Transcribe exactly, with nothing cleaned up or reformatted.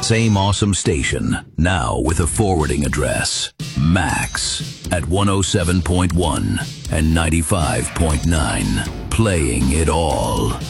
same awesome station, now with a forwarding address. Max at one oh seven point one and ninety-five point nine. Playing it all.